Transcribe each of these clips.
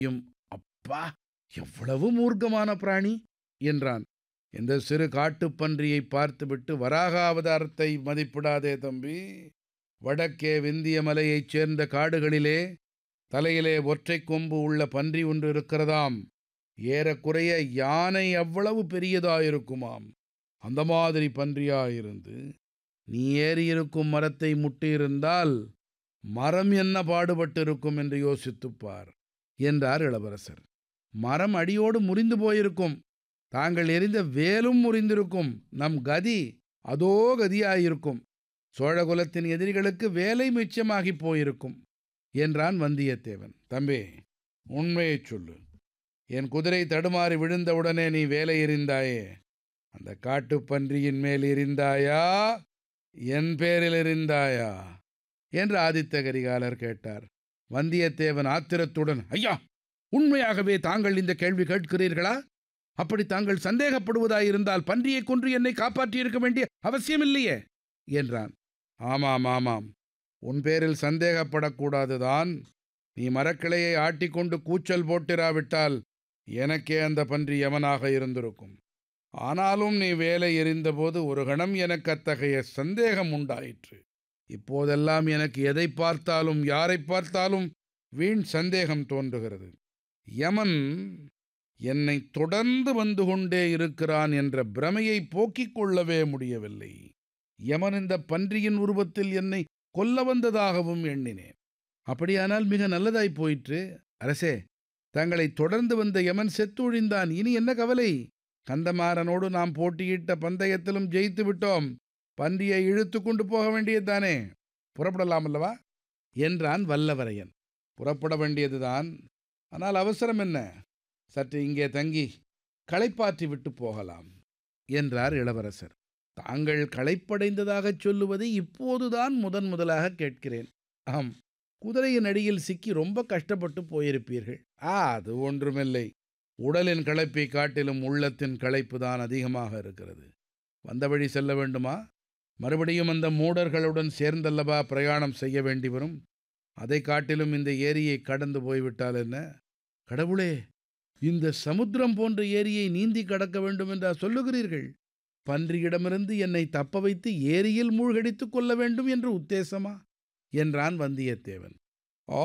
அப்பா, எவ்வளவு மூர்க்கமான பிராணி என்றான். இந்த சிறு காட்டுப்பன்றியை பார்த்துவிட்டு வராக அவதாரத்தை மதிப்பிடாதே தம்பி. வடக்கே விந்திய மலையைச் சேர்ந்த காடுகளிலே தலையிலே ஒற்றைக் கொம்பு உள்ள பன்றி ஒன்று இருக்கிறதாம். ஏறக்குறைய யானை அவ்வளவு பெரியதாயிருக்குமாம். அந்த மாதிரி பன்றியாயிருந்து நீ ஏறியிருக்கும் மரத்தை முட்டியிருந்தால் மரம் என்ன பாடுபட்டிருக்கும் என்று யோசித்துப் பார் என்றார் இளவரசர். மரம் அடியோடு முறிந்து போயிருக்கும். தாங்கள் எறிந்த வேலும் முறிந்திருக்கும். நம் கதி அதோ கதியாயிருக்கும். சோழகுலத்தின் எதிரிகளுக்கு வேலை மிச்சமாகிப் போயிருக்கும் என்றான் வந்தியத்தேவன். தம்பி, உண்மையைச் சொல்லு. என் குதிரை தடுமாறி விழுந்தவுடனே நீ வேலை எறிந்தாயே, அந்த காட்டுப்பன்றியின் மேல் எறிந்தாயா, என் பேரில் எறிந்தாயா என்று ஆதித்த கரிகாலர் கேட்டார். வந்தியத்தேவன் ஆத்திரத்துடன், ஐயா, உண்மையாகவே தாங்கள் இந்த கேள்வி கேட்கிறீர்களா? அப்படி தாங்கள் சந்தேகப்படுவதாயிருந்தால் பன்றியை கொன்று என்னை காப்பாற்றியிருக்க வேண்டிய அவசியமில்லையே என்றான். ஆமாம் ஆமாம், உன் பேரில் சந்தேகப்படக்கூடாதுதான். நீ மரக்கிளையை ஆட்டிக்கொண்டு கூச்சல் போட்டிராவிட்டால் எனக்கே அந்த பன்றி யமனாக இருந்திருக்கும். ஆனாலும் நீ வேலை எறிந்தபோது ஒரு கணம் எனக்கு அத்தகைய சந்தேகம் உண்டாயிற்று. இப்போதெல்லாம் எனக்கு எதை பார்த்தாலும் யாரை பார்த்தாலும் வீண் சந்தேகம் தோன்றுகிறது. யமன் என்னை தொடர்ந்து வந்து கொண்டே இருக்கிறான் என்ற பிரமையை போக்கிக் கொள்ளவே முடியவில்லை. யமன் இந்த பன்றியின் உருவத்தில் என்னை கொல்ல வந்ததாகவும் எண்ணினேன். அப்படியானால் மிக நல்லதாய் போயிற்று. அரசே, தங்களை தொடர்ந்து வந்த யமன் செத்தொழிந்தான். இனி என்ன கவலை? கந்தமாறனோடு நாம் போட்டியிட்ட பந்தயத்திலும் ஜெயித்து விட்டோம். பன்றியை இழுத்து கொண்டு போக வேண்டியதுதானே. புறப்படலாம் அல்லவா என்றான் வல்லவரையன். புறப்பட வேண்டியதுதான். ஆனால் அவசரம் என்ன? சற்று இங்கே தங்கி களைப்பாற்றி விட்டு போகலாம் என்றார் இளவரசர். தாங்கள் களைப்படைந்ததாகச் சொல்லுவதை இப்போதுதான் முதலாக கேட்கிறேன். ஆம், குதிரையின் அடியில் சிக்கி ரொம்ப கஷ்டப்பட்டு போயிருப்பீர்கள். அது ஒன்றுமில்லை. உடலின் களைப்பை காட்டிலும் உள்ளத்தின் களைப்பு தான் அதிகமாக இருக்கிறது. வந்த வழி செல்ல வேண்டுமா? மறுபடியும் அந்த மூடர்களுடன் சேர்ந்தல்லவா பிரயாணம் செய்ய வேண்டி வரும். அதை காட்டிலும் இந்த ஏரியை கடந்து போய்விட்டால் என்ன? கடவுளே, இந்த சமுத்திரம் போன்ற ஏரியை நீந்தி கடக்க வேண்டும் என்றா சொல்லுகிறீர்கள்? பன்றியிடமிருந்து என்னை தப்ப வைத்து ஏரியில் மூழ்கடித்துக் கொள்ள வேண்டும் என்று உத்தேசமா என்றான் வந்தியத்தேவன். ஆ,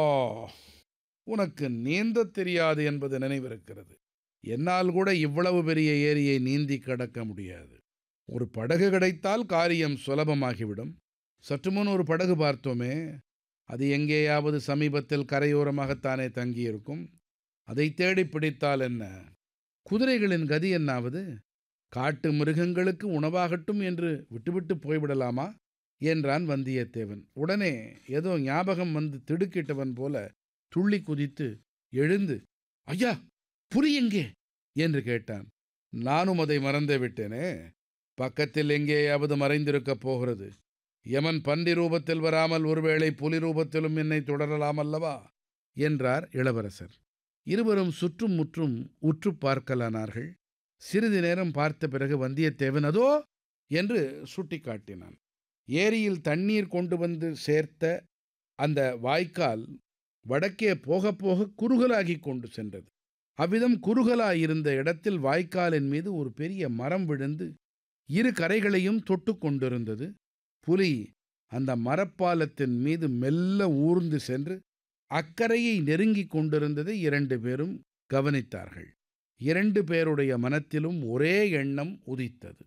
உனக்கு நீந்தத் தெரியாது என்பது நினைவிருக்கிறது. என்னால் கூட இவ்வளவு பெரிய ஏரியை நீந்தி கடக்க முடியாது. ஒரு படகு கிடைத்தால் காரியம் சுலபமாகிவிடும். சற்று முன் ஒரு படகு பார்த்தோமே, அது எங்கேயாவது சமீபத்தில் கரையோரமாகத்தானே தங்கியிருக்கும். அதை தேடி பிடித்தால் என்ன? குதிரைகளின் கதி என்னாவது? காட்டு மிருகங்களுக்கு உணவாகட்டும் என்று விட்டுவிட்டு போய்விடலாமா என்றான் வந்தியத்தேவன். உடனே ஏதோ ஞாபகம் வந்து திடுக்கிட்டவன் போல துள்ளி குதித்து எழுந்து, ஐயா, புலி எங்கே என்று கேட்டான். நானும் அதை மறந்தே விட்டேனே. பக்கத்தில் எங்கேயாவது மறைந்திருக்கப் போகிறது. யமன் பன்றி ரூபத்தில் வராமல் ஒருவேளை புலி ரூபத்திலும் என்னை தொடரலாம் அல்லவா என்றார் இளவரசர். இருவரும் சுற்றும் முற்றும் உற்று பார்க்கலானார்கள். சிறிது நேரம் பார்த்த பிறகு வந்தியத்தேவன் அதோ என்று சுட்டிக்காட்டினான். ஏரியில் தண்ணீர் கொண்டு வந்து சேர்த்த அந்த வாய்க்கால் வடக்கே போக போக குறுகலாகி கொண்டு சென்றது. அவ்விதம் குறுகலாயிருந்த இடத்தில் வாய்க்காலின் மீது ஒரு பெரிய மரம் விழுந்து இரு கரைகளையும் தொட்டு கொண்டிருந்தது. புலி அந்த மரப்பாலத்தின் மீது மெல்ல ஊர்ந்து சென்று அக்கரையை நெருங்கிக் கொண்டிருந்ததை 2 பேரும் கவனித்தார்கள். 2 பேருடைய மனத்திலும் ஒரே எண்ணம் உதித்தது.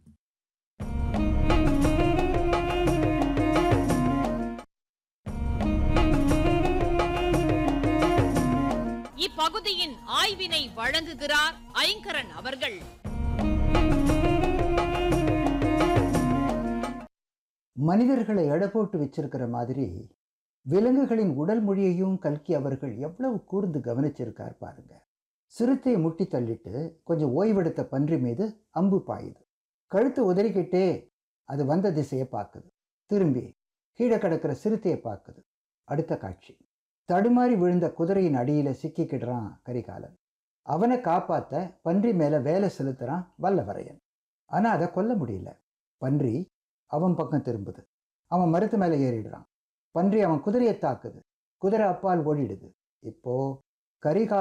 இப்பகுதியின் ஆய்வினை வழங்குகிறார் ஐங்கரன் அவர்கள். மனிதர்களை எடை போட்டு வச்சிருக்கிற மாதிரி விலங்குகளின் உடல் மொழியையும் கல்கி அவர்கள் எவ்வளவு கூர்ந்து கவனிச்சிருக்கார் பாருங்க. சிறுத்தையை முட்டி தள்ளிட்டு கொஞ்சம் ஓய்வெடுத்த பன்றி மீது அம்பு பாயுது. கழுத்து உதறிக்கிட்டே அது வந்த திசையை பார்க்குது. திரும்பி கீழே கிடக்கிற சிறுத்தையை பார்க்குது. அடுத்த காட்சி, தடுமாறி விழுந்த குதிரையின் அடியில சிக்கிக்கிடுறான் கரிகாலன். அவனை காப்பாற்ற பன்றி மேல வேலை செலுத்துறான் வல்லவரையன். ஆனா அதை கொல்ல முடியல. பன்றி அவன் பக்கம் திரும்புது. அவன் மரத்து மேலே ஏறிடுறான். பன்றி அவன் குதிரையை தாக்குது. குதிரை அப்பால் ஓடிடுது. இப்போ கரிகாலன்